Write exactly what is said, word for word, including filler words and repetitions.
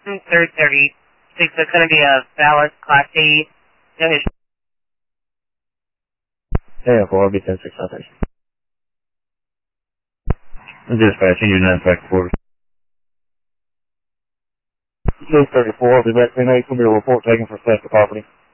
third thirty-six, so it's going to be a valid Class A. No issue. Yeah, four, I'll be ten six Southeast. Dispatching, you nine back quarters. two thirty-four, I'll be back ten eight, will be a report taken for theft of property.